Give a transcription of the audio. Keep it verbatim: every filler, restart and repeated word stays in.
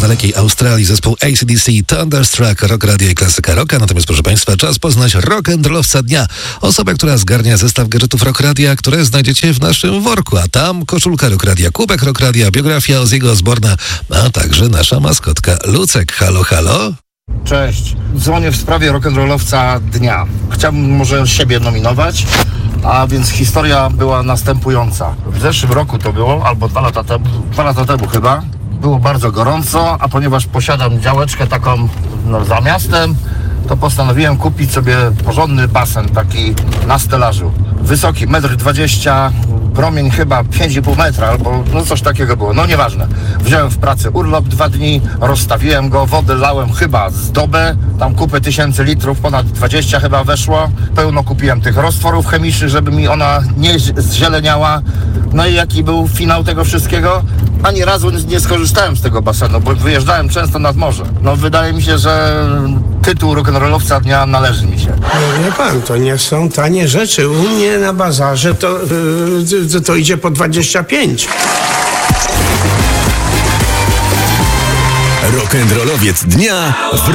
dalekiej Australii zespół A C D C, Thunderstruck, Rock Radio i klasyka rocka. Natomiast, proszę Państwa, czas poznać rock'n'rollowca dnia. Osobę, która zgarnia zestaw gadżetów Rock Radia, które znajdziecie w naszym worku. A tam koszulka Rock Radia, kubek Rock Radia, biografia Ozzy'ego Osbourna, a także nasza maskotka Lucek. Halo, halo? Cześć. Dzwonię w sprawie rock'n'rollowca dnia. Chciałbym może siebie nominować, a więc historia była następująca. W zeszłym roku to było, albo dwa lata temu, dwa lata temu chyba, było bardzo gorąco, a ponieważ posiadam działeczkę taką no, za miastem, to postanowiłem kupić sobie porządny basen taki na stelażu. Wysoki, metr dwadzieścia, promień chyba pięć i pół metra, albo no coś takiego było, no nieważne. Wziąłem w pracy urlop dwa dni, rozstawiłem go, wodę lałem chyba z dobę, tam kupę tysięcy litrów, ponad dwadzieścia chyba weszło. Pełno kupiłem tych roztworów chemicznych, żeby mi ona nie zzieleniała. No i jaki był finał tego wszystkiego? Ani razu nie skorzystałem z tego basenu, bo wyjeżdżałem często nad morze. No wydaje mi się, że tytuł rock'n'rollowca dnia należy mi się. No wie pan, to nie są tanie rzeczy. U mnie na bazarze to, yy, to idzie po dwadzieścia pięć. Rock'n'rollowiec dnia w